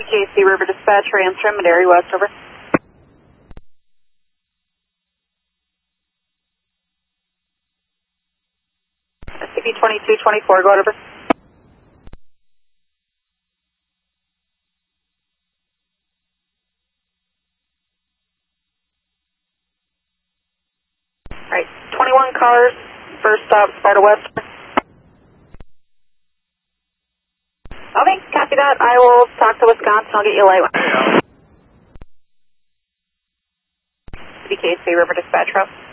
CBKC River Dispatch, Ransom, Madera West, over. SCP-2224, go ahead, over. Alright, 21 cars, first stop, Sparta West. Okay, copy that. I will talk to Wisconsin. I'll get you a light one. CBKC River Dispatch, route.